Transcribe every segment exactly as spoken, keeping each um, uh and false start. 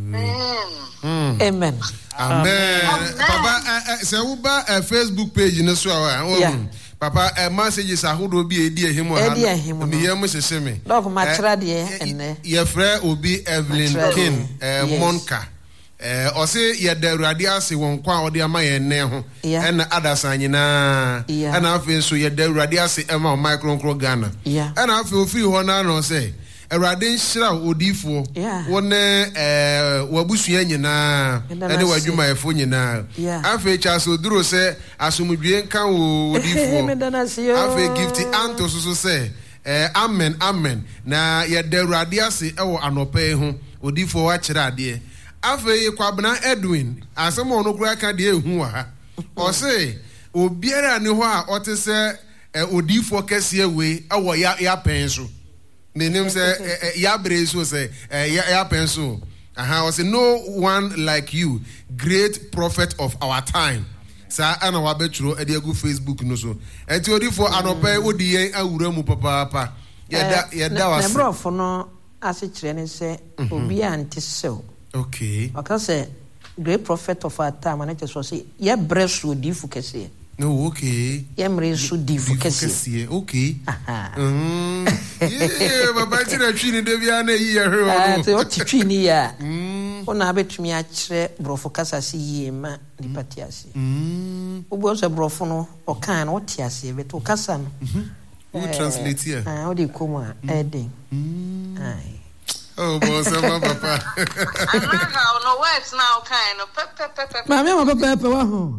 Amen. Amen. Amen. Papa, say uba a Facebook page in Australia. Yeah. Papa, a message ahodo bi edi ehim ha. Edi ehim. Me yam hyehyɛ me. Dog matra de enne. Ye frɛ obi Evelyn King, eh Monka. Eh ɔse ye da Awurade ase won kwa ɔde ama ye nne ho. Ɛna adasa nyina. Ɛna afi so ye da Awurade ase ɛma o micro Ghana. Ɛna afi ofi hɔ na no say Awurade nhyira odifo. Wone eh wabusua nyina. Ɛne wadwuma efo nyina. Afi cha so duro say asomdwe nka wo odifo. Afi gift anto so so say eh amen amen na ye da Awurade ase ɛwɔ anope ho odifo wa kyerɛ ade. Afi kwabena Edwin asem ono kura ka de ehu wa ha. O say obiara ne ho a ɔte sɛ odifo kɛse we ɛwɔ ya ya pen so. The name say ya breso say ya ya pen so. Aha, I say no one like you, great prophet of our time. Sa ana wa betro e dey go Facebook no so. Enti odifo anopa odi yen awura mu papa papa. Ya da ya da was. Na brofo no ase kire ne say obi anti sew. Okay. Aka say great prophet of our time and it so say ya breso odifo kese. No, okay. Yemre so difu kese. Okay. Aha. Mm. Yeah, baba tira twini de bia na yi ya hwe ah te o twini ya mm ona betumi a kire brofo kasa si yema ni patiase mm obo so brofo no o kan o tiase beto kasa no who translate here ah o de komo a eden ai oh boss ma papa ana no words now kind of pepe pepe ma me ma pepe wa ho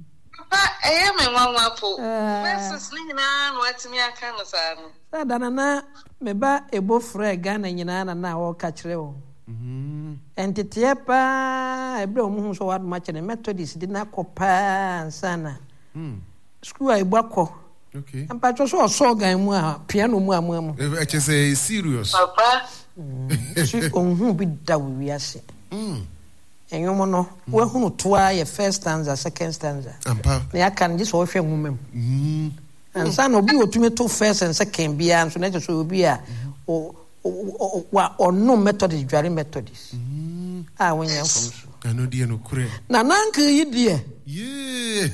I am a one po. Versus Nina, what me a can of Sam. Sadana, me ba a bofre Ghana Yana na or catch reo. And Titiapa, a blow so what much and a Methodist did not copa sana. Screw a bako. Okay. And Patro so so guy more piano more. If I say serious. Papa, on who be that we are saying. And you know, we who try a first stanza, second stanza. They are can just offer women. And son will be to me two first and second be answered, so that will be a or or no method is very methodist. Ah, when you're from I know, dear, no credit. Now, uncle, you dear. Yeah,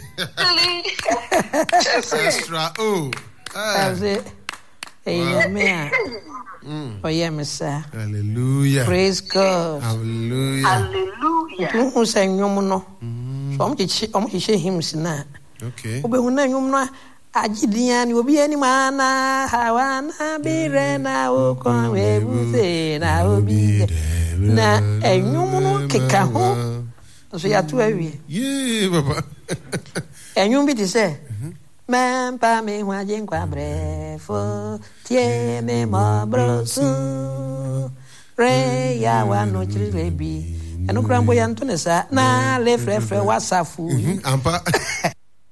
extra. Oh, that's it. Amen. Oh, yeah, Messiah. Hallelujah. Praise God. Hallelujah. Hallelujah. Who sang Yomono? Some teach him, Sina. Okay. Obehuna Yumna, Ajidian will be any man. Hawana be rena, O come, we will say, I will be na a Yomono Kikaho. So you are too heavy. Yeah, Papa. And you be to say. Man pa me wajen kwa brefo tie me mo brosu re ya wa no chirilebi eno krambo ya ntone sa na le frefre wasafu ampa